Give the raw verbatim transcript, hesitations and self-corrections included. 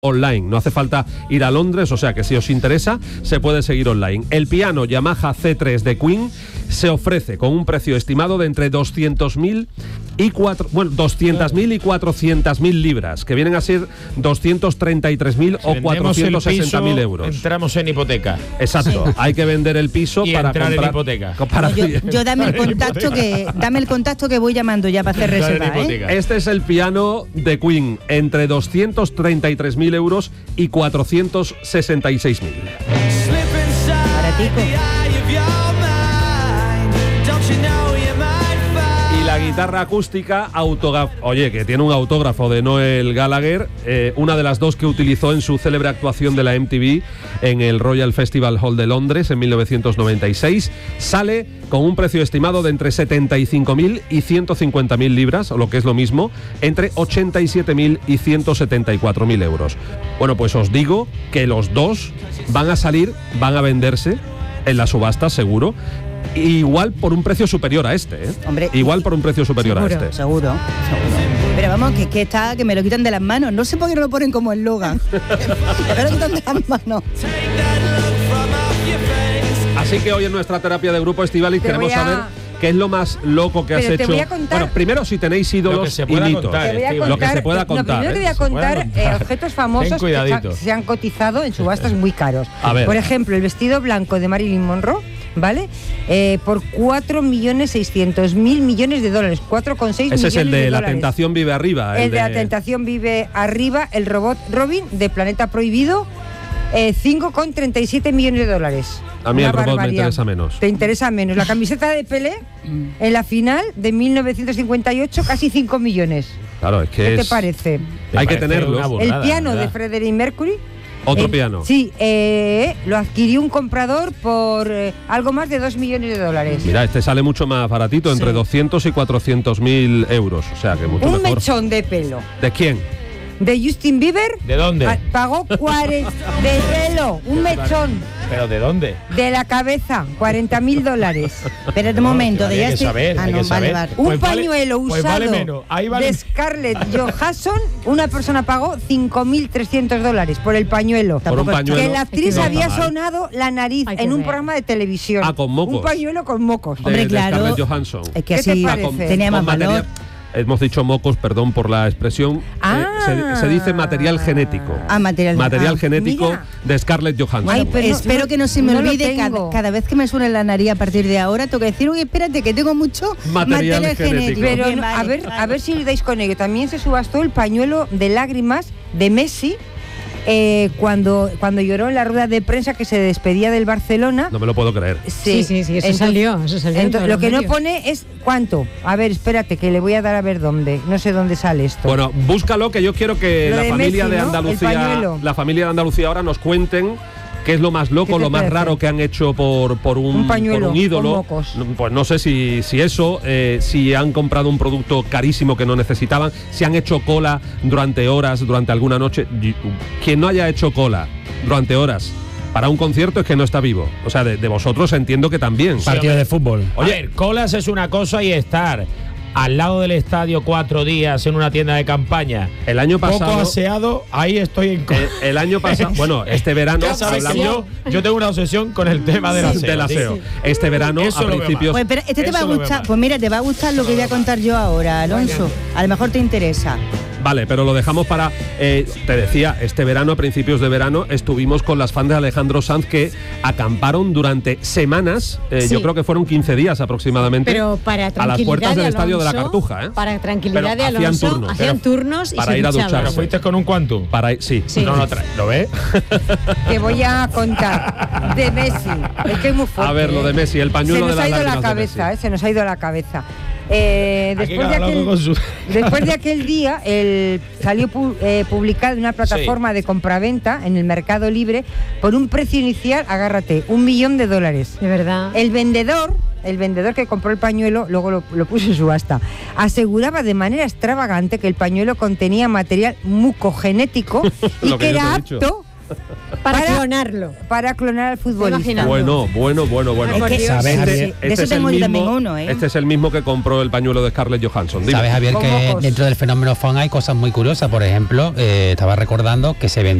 online, no hace falta ir a Londres, o sea que si os interesa se puede seguir online. El piano Yamaha C tres de Queen se ofrece con un precio estimado de entre doscientos mil y cuatro, bueno, doscientas mil y cuatrocientas mil libras, que vienen a ser doscientos treinta y tres mil si o cuatrocientos sesenta mil euros. Entramos en hipoteca. Exacto, sí. Hay que vender el piso y para entrar comprar, en hipoteca. Para yo, yo dame el contacto que dame el contacto que voy llamando ya para hacer reserva, ¿eh? Este es el piano de Queen, entre doscientos treinta y tres mil euros y cuatrocientos sesenta y seis mil. Baratico. Y la guitarra acústica autógrafo, oye, que tiene un autógrafo de Noel Gallagher, eh, una de las dos que utilizó en su célebre actuación de la M T V en el Royal Festival Hall de Londres en mil novecientos noventa y seis, sale con un precio estimado de entre setenta y cinco mil y ciento cincuenta mil libras, o lo que es lo mismo, entre ochenta y siete mil y ciento setenta y cuatro mil euros. Bueno, pues os digo que los dos van a salir, van a venderse en la subasta, seguro. Igual por un precio superior a este, ¿eh? Hombre, igual por un precio superior seguro, a este. Seguro, seguro. Pero vamos, que, que está, que me lo quitan de las manos. No sé por qué no lo ponen como eslogan. Me lo quitan de las manos. Así que hoy en nuestra terapia de grupo, Estíbaliz, queremos a... saber qué es lo más loco que Pero has te hecho. Voy a contar... Bueno, primero si tenéis ídolos y mitos. Contar, contar, lo que se pueda contar. Lo primero que voy a contar, eh, contar. objetos famosos que se han cotizado en subastas muy caros. A ver. Por ejemplo, el vestido blanco de Marilyn Monroe, ¿vale? Eh, por cuatro millones seiscientos mil millones de dólares, cuatro coma seis millones de dólares. Ese es el de La Tentación Vive Arriba. El, el de, de La Tentación Vive Arriba, el robot Robin de Planeta Prohibido, eh, cinco coma treinta y siete millones de dólares. A mí Una el robot barbaridad. me interesa menos. Te interesa menos. La camiseta de Pelé en la final de mil novecientos cincuenta y ocho, casi cinco millones. Claro, es que ¿Qué es... te parece? Te Hay que tenerlo. Burrada, el piano ¿verdad? de Freddie Mercury. Otro el, piano. Sí, eh, lo adquirió un comprador por eh, algo más de dos millones de dólares. Mira, este sale mucho más baratito, entre sí. doscientos y cuatrocientos mil euros. O sea, que mucho un mejor. mechón de pelo. ¿De quién? De Justin Bieber. ¿De dónde? A, pagó cuarenta de pelo, un mechón. ¿Pero de dónde? De la cabeza, cuarenta mil dólares. Espérate un momento, de hay que saber, ah, hay no, que saber. Vale, vale. Un pues pañuelo vale, pues usado vale Ahí vale. de Scarlett Johansson, una persona pagó cinco mil trescientos dólares por el pañuelo. Por un pañuelo. Que la actriz no había mal. sonado la nariz en un ver. programa de televisión. Ah, con mocos. Un pañuelo con mocos. De, Hombre, claro. De Scarlett Johansson. Es que ¿Qué así te parece? tenía más material, valor. Hemos dicho mocos, perdón por la expresión. Ah. Eh, se, se dice material genético. Ah, material, material ah, genético mira. de Scarlett Johansson. Ay, pues no, espero no, que no se me no olvide cada, cada vez que me suene la nariz a partir de ahora, tengo que decir, oye, espérate, que tengo mucho material, material genético. genético. Pero Bien, no, vale, a ver, vale. a ver si le dais con ello. También se subastó el pañuelo de lágrimas de Messi. Eh, cuando, cuando lloró en la rueda de prensa que se despedía del Barcelona. No me lo puedo creer. Sí, sí, sí, eso entonces, salió, eso salió entonces, lo que medios. no pone es cuánto. A ver, espérate, que le voy a dar a ver dónde. No sé dónde sale esto. Bueno, búscalo, que yo quiero que Lo la de familia Messi, de ¿no? Andalucía, la familia de Andalucía ahora nos cuenten qué es lo más loco, lo más parece? raro que han hecho por, por, un, Un pañuelo por un ídolo. con mocos. Pues no sé si, si eso, eh, si han comprado un producto carísimo que no necesitaban, si han hecho cola durante horas, durante alguna noche. Quien no haya hecho cola durante horas para un concierto es que no está vivo. O sea, de, de vosotros entiendo que también. Sí, Partido de fútbol. Oye, a ver, colas es una cosa y estar al lado del estadio cuatro días en una tienda de campaña. El año pasado. Poco aseado, ahí estoy en cola. El, el año pasado, bueno, este verano. Ya sabes que hablamos, yo, yo tengo una obsesión con el tema del aseo. Del aseo. Sí. Este verano, Eso a principios. Pues pero este te Eso va a lo veo gustar. mal. Pues mira, te va a gustar lo que voy a contar yo ahora, Alonso. A lo mejor te interesa. Vale, pero lo dejamos para... Eh, te decía, este verano, a principios de verano, estuvimos con las fans de Alejandro Sanz que acamparon durante semanas, eh, Sí. yo creo que fueron quince días aproximadamente, Pero para a las puertas del de estadio de la Alonso, Cartuja. ¿eh? Para tranquilidad Pero de hacían Alonso, turnos, hacían pero turnos y para se ir a duchaban. ducharse. ¿Pero fuiste con un Quantum? Para ir, sí. Sí. No, no, tra- ¿lo ves? Te voy a contar de Messi. Es que es muy fuerte. A ver, lo de Messi, el Se pañuelo de nos las ha ido la lágrimas de cabeza, Messi. eh, se nos ha ido la cabeza. Eh, Aquí después, de cada aquel, loco con su- después de aquel día, el, salió pu- eh, publicado en una plataforma de compraventa en el Mercado Libre por un precio inicial, agárrate, un millón de dólares. De verdad. El vendedor, el vendedor que compró el pañuelo, luego lo, lo puso en subasta, aseguraba de manera extravagante que el pañuelo contenía material mucogenético y Lo que que yo te era he dicho. apto Para, Para- clonarlo. para clonar al futbolista. Imagina. Bueno, bueno, bueno, bueno. Es que- ¿Sabes, sí, Javier? sí, de eso es el tengo yo también mismo- uno, ¿eh? Este es el mismo que compró el pañuelo de Scarlett Johansson. Dime. Sabes, Javier, ¿Cómo que cos- dentro del fenómeno fan hay cosas muy curiosas. Por ejemplo, eh, estaba recordando que se vendió